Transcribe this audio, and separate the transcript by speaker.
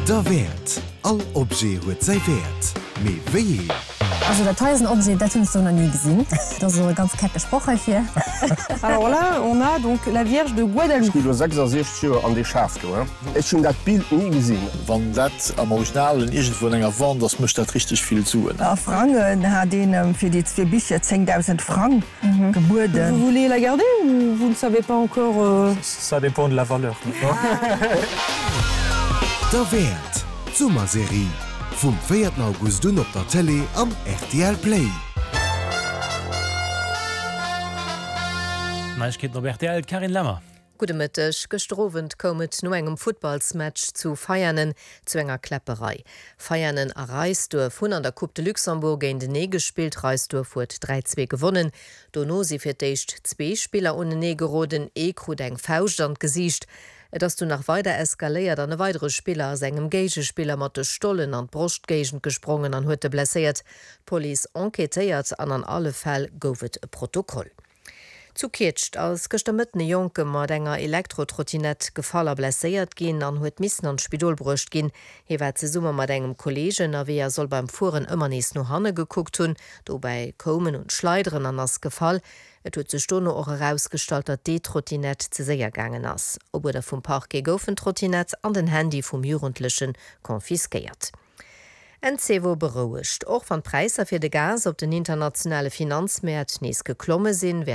Speaker 1: Der Wert. All Obje huet sei Wert. Me wéi?
Speaker 2: Also der teuersten Objet, das hast du noch nie gesehen. Das ist so eine ganz kecke Sprache hier.
Speaker 3: Alors là, on a donc la Vierge de Guadalupe.
Speaker 4: Ich 66 an die Schaft. Ich schon das Bild nie gesehen.
Speaker 5: Wann das am Originalen irgendwo enger Wand, das muss das richtig viel zuen.
Speaker 6: Franken hat den für die 2 Bücher 10.000 Franken geboten.
Speaker 3: Vous voulez la garder ou vous ne savez pas encore
Speaker 7: Ça dépend de la valeur.
Speaker 1: Der Wert. Sommerserie. Vom 4. August op der Tele am RTL Play.
Speaker 7: Neuigkeiten auf RTL, Karin Lemmer.
Speaker 8: Gute Mittag, gestrovend kommet no engem Footballsmatch zu Feiernen zu enger Klepperei. Feiernen a Reisdorf hun an der Coupe de Luxembourg gegen den Nee gespielt, Reisdorf huet 3-2 gewonnen. Dono sie fir deicht 2 Spieler ohne Negeroden Ekru eng Faustand gesicht. Dass du nach weiter eskaliert an weitere Spieler aus engem Gegespieler mat de Stollen an Brustgegent gesprungen an huete blessiert. Police enquetéiert an alle Fäll goufet e Protokoll. Zu Kircht als gestemmeten Joke mat enger Elektrotrottinett gefaller blessiert gin an huet missen an Spidolbrucht gin. Hewer ze Summer mat engem Kollegen a wie soll beim Fuhren ëmmer nees no hanne geguckt hun, dobei Komen und Schleideren an ass Gefall. Et huet ze Stonne och herausgestaltet D-Trottinett ze séier gangen ass. Ob der vum Park goufen Trottinett an den Handy vum Jugendlichen konfiskeiert. NCW berouecht och van Preiser fir de Gas op den internationale Finanzmäert nees geklomme sinn,